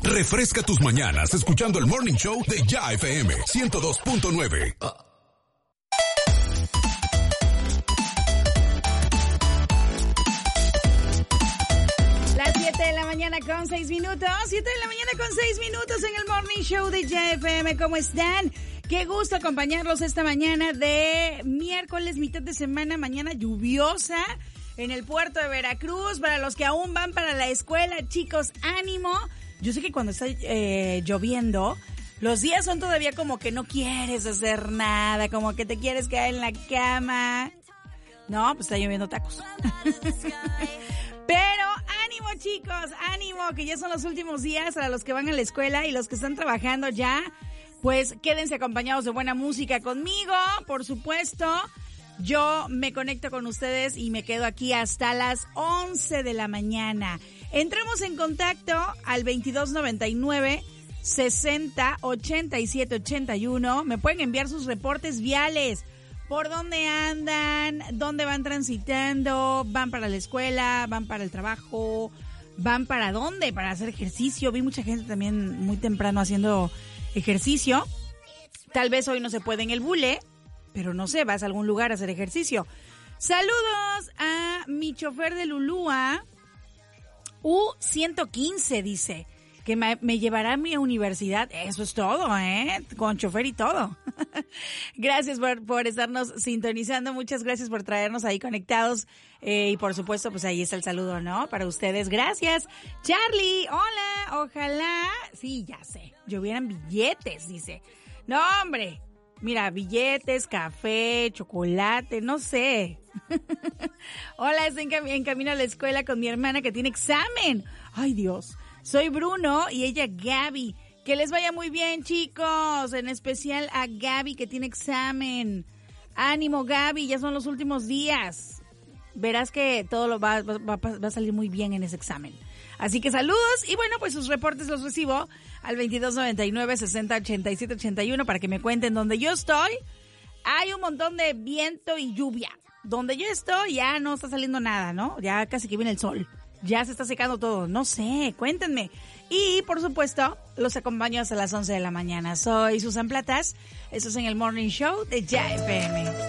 Refresca tus mañanas escuchando el Morning Show de Ya FM 102.9. Las 7 de la mañana con 6 minutos. 7 de la mañana con 6 minutos en el Morning Show de Ya FM. ¿Cómo están? Qué gusto acompañarlos esta mañana de miércoles, mitad de semana, mañana lluviosa en el puerto de Veracruz. Para los que aún van para la escuela, chicos, ánimo. Yo sé que cuando está lloviendo, los días son todavía como que no quieres hacer nada, como que te quieres quedar en la cama. No, pues está lloviendo tacos. Pero ánimo, chicos, ánimo, que ya son los últimos días para los que van a la escuela y los que están trabajando ya. Pues quédense acompañados de buena música conmigo, por supuesto. Yo me conecto con ustedes y me quedo aquí hasta las 11 de la mañana. Entremos en contacto al 2299 60 87 81. Me pueden enviar sus reportes viales. ¿Por dónde andan? ¿Dónde van transitando? ¿Van para la escuela? ¿Van para el trabajo? ¿Van para dónde? Para hacer ejercicio. Vi mucha gente también muy temprano haciendo ejercicio. Tal vez hoy no se puede en el bule, pero no sé, vas a algún lugar a hacer ejercicio. Saludos a mi chofer de Lulúa, U115, dice, que me llevará a mi universidad. Eso es todo, con chofer y todo. Gracias por estarnos sintonizando, muchas gracias por traernos ahí conectados, y por supuesto, pues ahí está el saludo, ¿no? Para ustedes, gracias. Charlie, hola, ojalá, sí, ya sé, llovieran billetes, dice. No, hombre, mira, billetes, café, chocolate, no sé. Hola, estoy en camino a la escuela con mi hermana que tiene examen. Ay, Dios. Soy Bruno y ella Gaby. Que les vaya muy bien, chicos. En especial a Gaby que tiene examen. Ánimo, Gaby, ya son los últimos días. Verás que todo va a salir muy bien en ese examen. Así que saludos y bueno, pues sus reportes los recibo al 2299 60 87 81 para que me cuenten dónde yo estoy. Hay un montón de viento y lluvia. Donde yo estoy ya no está saliendo nada, ¿no? Ya casi que viene el sol. Ya se está secando todo. No sé, cuéntenme. Y, por supuesto, los acompaño hasta las 11 de la mañana. Soy Susan Platas. Esto es en el Morning Show de Ya FM.